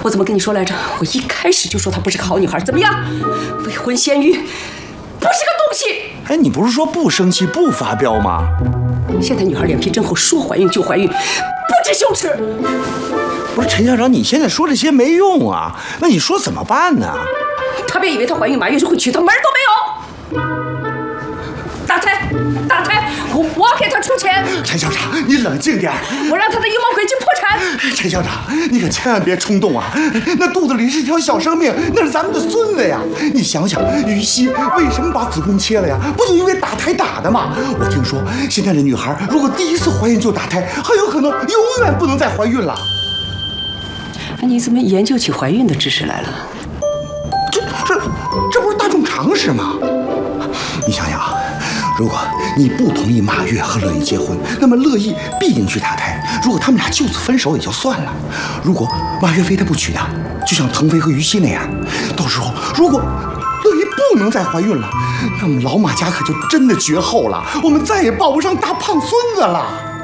我怎么跟你说来着？我一开始就说她不是个好女孩，怎么样？未婚先孕，不是个东西。 哎，你不是说不生气不发飙吗？ 现在女孩脸皮真厚，说怀孕就怀孕，不知羞耻。 不是陈校长，你现在说这些没用啊。那你说怎么办呢？ 她别以为她怀孕马月就会娶她，门都没有。打胎，我给她出钱。 陈校长，你冷静点。 我让她的阴谋诡计破产。 陈校长，你可千万别冲动啊！那肚子里是条小生命，那是咱们的孙子呀！你想想，于西为什么把子宫切了呀？不就因为打胎打的吗？我听说现在的女孩如果第一次怀孕就打胎，很有可能永远不能再怀孕了。 你怎么研究起怀孕的知识来了？ 这不是大众常识吗？你想想啊，如果你不同意马月和乐意结婚，那么乐意必定去打胎。如果他们俩就此分手也就算了，如果马月非他不娶她，就像腾飞和于西那样，到时候如果乐意不能再怀孕了，那么老马家可就真的绝后了，我们再也抱不上大胖孙子了。